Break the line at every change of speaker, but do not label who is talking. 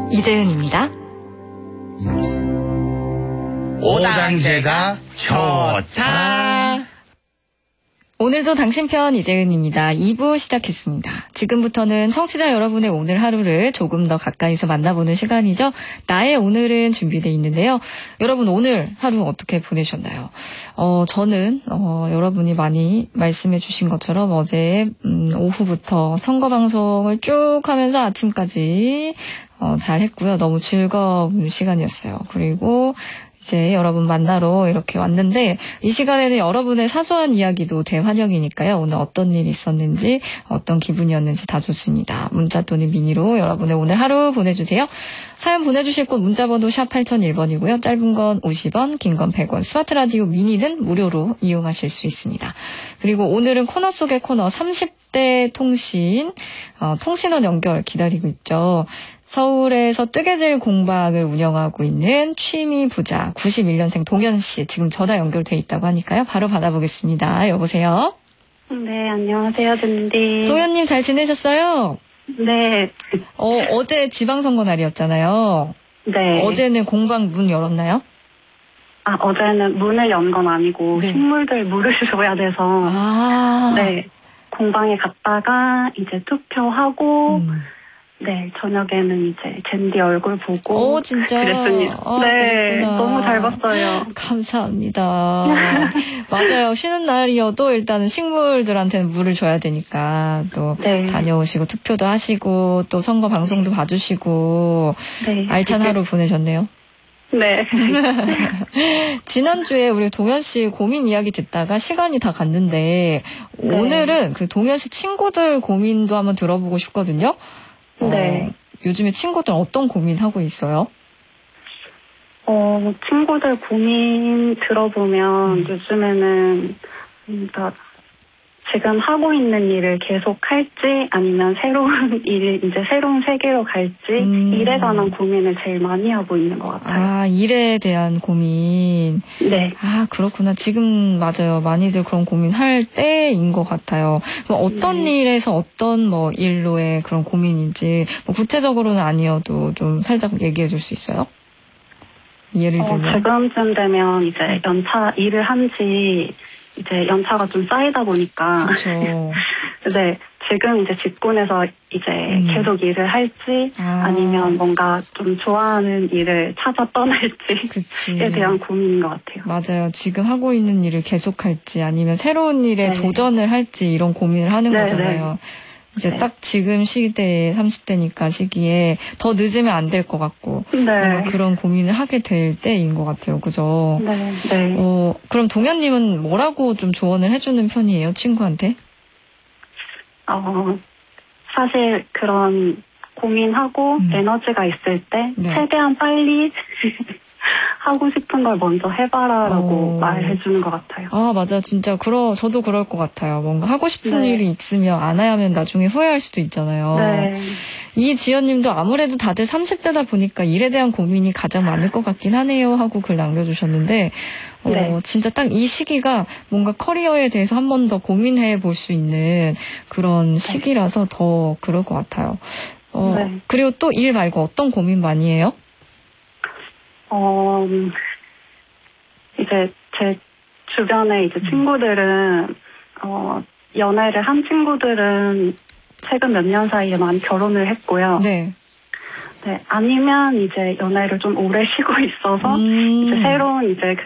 이재은입니다.
오당제가 좋다.
오늘도 당신 편 이재은입니다. 2부 시작했습니다. 지금부터는 청취자 여러분의 오늘 하루를 조금 더 가까이서 만나보는 시간이죠. 나의 오늘은 준비되어 있는데요. 여러분 오늘 하루 어떻게 보내셨나요? 저는 여러분이 많이 말씀해 주신 것처럼 어제 오후부터 선거 방송을 쭉 하면서 아침까지 잘 했고요. 너무 즐거운 시간이었어요. 그리고 이제 여러분 만나러 이렇게 왔는데 이 시간에는 여러분의 사소한 이야기도 대환영이니까요. 오늘 어떤 일이 있었는지 어떤 기분이었는지 다 좋습니다. 문자 또는 미니로 여러분의 오늘 하루 보내주세요. 사연 보내주실 곳 문자번호 샵 8001번이고요. 짧은 건 50원, 긴 건 100원, 스마트 라디오 미니는 무료로 이용하실 수 있습니다. 그리고 오늘은 코너 속의 코너 30대 통신, 통신원 연결 기다리고 있죠. 서울에서 뜨개질 공방을 운영하고 있는 취미 부자 91년생 동현 씨 지금 전화 연결돼 있다고 하니까요. 바로 받아보겠습니다. 여보세요.
네, 안녕하세요, 든디.
동현님 잘 지내셨어요?
네.
어제 지방선거 날이었잖아요.
네.
어제는 공방 문 열었나요?
어제는 문을 연 건 아니고
네.
식물들 물을 줘야 돼서 네, 공방에 갔다가 이제 투표하고 네, 저녁에는 이제 젠디 얼굴 보고
진짜?
그랬습니다. 네,
그렇구나.
너무 잘 봤어요.
감사합니다. 맞아요. 쉬는 날이어도 일단은 식물들한테는 물을 줘야 되니까 또
네.
다녀오시고 투표도 하시고 또 선거 방송도 봐주시고
네.
알찬 하루 보내셨네요.
네.
지난주에 우리 동현 씨 고민 이야기 듣다가 시간이 다 갔는데
네.
오늘은 그 동현 씨 친구들 고민도 한번 들어보고 싶거든요.
네.
요즘에 친구들 어떤 고민하고 있어요?
친구들 고민 들어보면 요즘에는 그러니까 지금 하고 있는 일을 계속 할지 아니면 새로운 이제 새로운 세계로 갈지 일에 관한 고민을 제일 많이 하고 있는 것 같아요.
일에 대한 고민.
네.
그렇구나. 지금 맞아요. 많이들 그런 고민할 때인 것 같아요. 그럼 어떤 일에서 어떤 일로의 그런 고민인지 구체적으로는 아니어도 좀 살짝 얘기해 줄 수 있어요? 예를 들면.
지금쯤 되면 이제 연차 일을 한지 이제 연차가 좀 쌓이다 보니까.
그렇죠.
네, 지금 이제 직군에서 이제 계속 일을 할지 아니면 뭔가 좀 좋아하는 일을 찾아 떠날지에 대한 고민인 것 같아요.
맞아요. 지금 하고 있는 일을 계속할지 아니면 새로운 일에 도전을 할지 이런 고민을 하는 거잖아요.
네.
이제 딱 지금 시대에 30대니까 시기에 더 늦으면 안 될 것 같고 뭔가 그런 고민을 하게 될 때인 것 같아요. 그죠?
네.
그럼 동현님은 뭐라고 좀 조언을 해주는 편이에요? 친구한테?
사실 그런 고민하고 에너지가 있을 때 최대한 빨리 하고 싶은 걸 먼저 해봐라라고 말해주는 것 같아요.
맞아. 진짜 저도 그럴 것 같아요. 뭔가 하고 싶은 일이 있으면 안 하면 나중에 후회할 수도 있잖아요.
네.
이지연님도 아무래도 다들 30대다 보니까 일에 대한 고민이 가장 많을 것 같긴 하네요 하고 글 남겨주셨는데 진짜 딱 이 시기가 뭔가 커리어에 대해서 한 번 더 고민해 볼 수 있는 그런 시기라서 더 그럴 것 같아요. 그리고 또 일 말고 어떤 고민 많이 해요?
이제 제 주변에 이제 친구들은, 연애를 한 친구들은 최근 몇 년 사이에 많이 결혼을 했고요.
네.
네, 아니면 이제 연애를 좀 오래 쉬고 있어서, 이제 새로운 이제